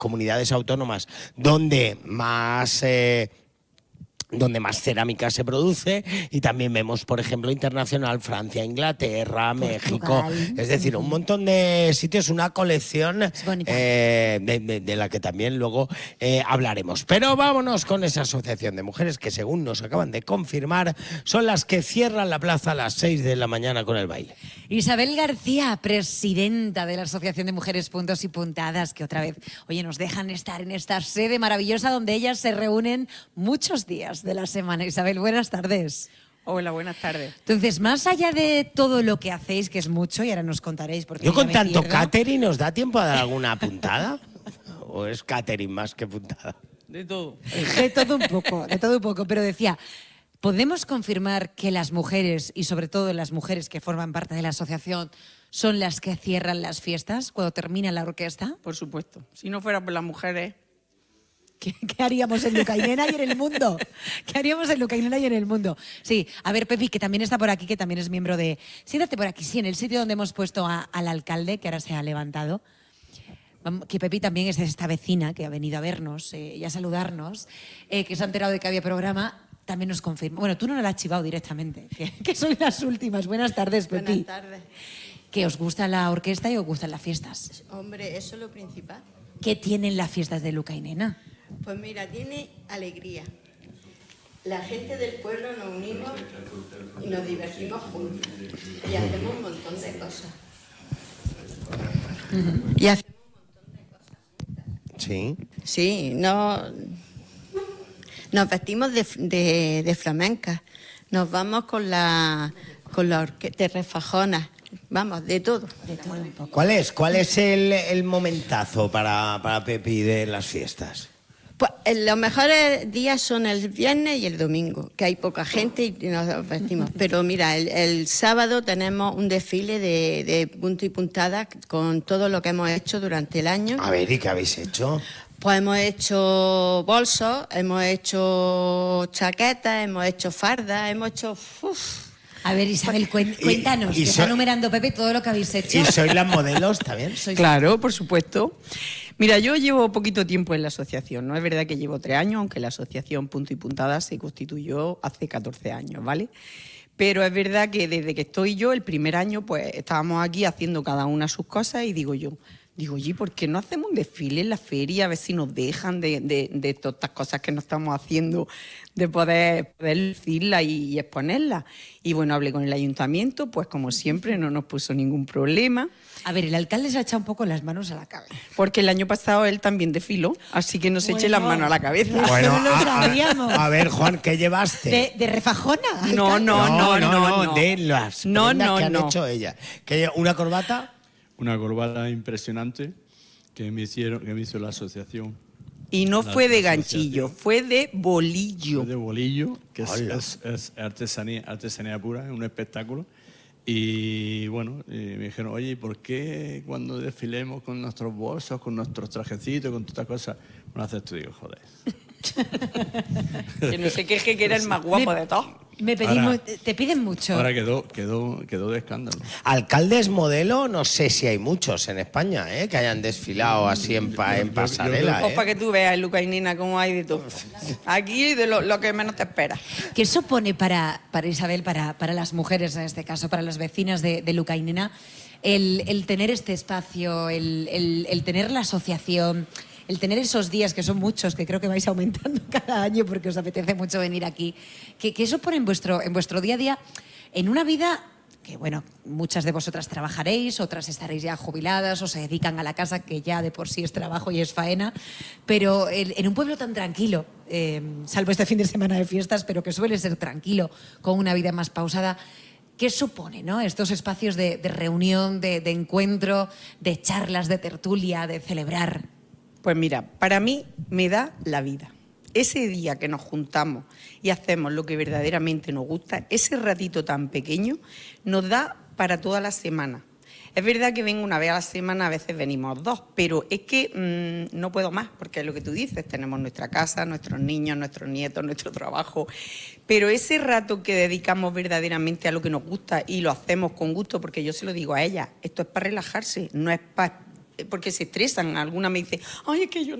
comunidades autónomas donde más cerámica se produce, y también vemos, por ejemplo, internacional, Francia, Inglaterra, México, es decir, un montón de sitios, una colección de la que también luego hablaremos. Pero vámonos con esa asociación de mujeres que, según nos acaban de confirmar, son las que cierran la plaza a las 6 de la mañana con el baile. Isabel García, presidenta de la Asociación de Mujeres Puntos y Puntadas, que otra vez, oye, nos dejan estar en esta sede maravillosa donde ellas se reúnen muchos días de la semana. Isabel, buenas tardes. Hola, buenas tardes. Entonces, más allá de todo lo que hacéis, que es mucho, y ahora nos contaréis porque yo con tanto catering, ¿nos da tiempo a dar alguna puntada? ¿O es catering más que puntada? De todo. De todo un poco, pero decía, ¿podemos confirmar que las mujeres, y sobre todo las mujeres que forman parte de la asociación, son las que cierran las fiestas cuando termina la orquesta? Por supuesto. Si no fuera por las mujeres... ¿Qué haríamos en Lucainena y en el mundo? ¿Qué haríamos en Lucainena y en el mundo? Sí, a ver, Pepi, que también está por aquí, que también es miembro de... Siéntate por aquí, sí, en el sitio donde hemos puesto al alcalde, que ahora se ha levantado. Que Pepi también es esta vecina que ha venido a vernos y a saludarnos, que se ha enterado de que había programa, también nos confirma. Bueno, tú no la has chivado directamente, que sois las últimas. Buenas tardes, Pepi. Buenas tardes. ¿Que os gusta la orquesta y os gustan las fiestas? Hombre, eso es lo principal. ¿Qué tienen las fiestas de Lucainena? Pues mira, tiene alegría. La gente del pueblo nos unimos y nos divertimos juntos. Y hacemos un montón de cosas. Y hacemos un montón de cosas juntas. Sí. Sí, nos vestimos de flamenca. Nos vamos con la orquesta de refajonas. Vamos, de todo. De todo un poco. ¿Cuál es el momentazo para Pepi de las fiestas? Pues los mejores días son el viernes y el domingo, que hay poca gente y nos vestimos. Pero mira, el sábado tenemos un desfile de punto y puntada con todo lo que hemos hecho durante el año. A ver, ¿y qué habéis hecho? Pues hemos hecho bolsos, hemos hecho chaquetas, hemos hecho fardas, hemos hecho... A ver, Isabel, cuéntanos, que está numerando Pepe todo lo que habéis hecho. ¿Y sois las modelos también? Claro, por supuesto. Mira, yo llevo poquito tiempo en la asociación, ¿no? Es verdad que llevo 3 años, aunque la asociación Punto y Puntada se constituyó hace 14 años, ¿vale? Pero es verdad que desde que estoy yo, el primer año, pues estábamos aquí haciendo cada una sus cosas y digo, oye, ¿por qué no hacemos un desfile en la feria? A ver si nos dejan de todas estas cosas que no estamos haciendo, de poder lucirlas y exponerlas. Y bueno, hablé con el ayuntamiento, pues como siempre no nos puso ningún problema. A ver, el alcalde se ha echado un poco las manos a la cabeza. Porque el año pasado él también desfiló, así que no se eche las manos a la cabeza. Bueno, no lo sabíamos. a ver, Juan, ¿qué llevaste? ¿De refajona? No. De las prendas que han hecho ella. ¿Una corbata? Una corbata impresionante que me hizo la asociación. Y no fue de ganchillo, fue de bolillo. Fue de bolillo, que es artesanía pura, es un espectáculo. Y bueno, me dijeron, oye, ¿por qué cuando desfilemos con nuestros bolsos, con nuestros trajecitos, con todas estas cosas, no lo haces tú? Digo, joder. Que no se queje que era el más guapo de todos. Te piden mucho. Ahora quedó de escándalo. Alcaldes modelo, no sé si hay muchos en España, que hayan desfilado así en pasarela. Pues para que tú veas, Lucainena, cómo hay de todo. Aquí de lo que menos te esperas. ¿Qué supone para Isabel, para las mujeres en este caso, para las vecinas de Lucainena, el tener este espacio, el tener la asociación, el tener esos días, que son muchos, que creo que vais aumentando cada año porque os apetece mucho venir aquí? ¿Qué supone en vuestro día a día, en una vida que, bueno, muchas de vosotras trabajaréis, otras estaréis ya jubiladas o se dedican a la casa, que ya de por sí es trabajo y es faena, pero en un pueblo tan tranquilo, salvo este fin de semana de fiestas, pero que suele ser tranquilo, con una vida más pausada, ¿qué supone, ¿no? Estos espacios de reunión, de encuentro, de charlas, de tertulia, de celebrar? Pues mira, para mí me da la vida. Ese día que nos juntamos y hacemos lo que verdaderamente nos gusta, ese ratito tan pequeño, nos da para toda la semana. Es verdad que vengo una vez a la semana, a veces venimos 2, pero es que no puedo más, porque es lo que tú dices, tenemos nuestra casa, nuestros niños, nuestros nietos, nuestro trabajo, pero ese rato que dedicamos verdaderamente a lo que nos gusta y lo hacemos con gusto, porque yo se lo digo a ella, esto es para relajarse, no es para porque se estresan. Alguna me dice, ay, es que yo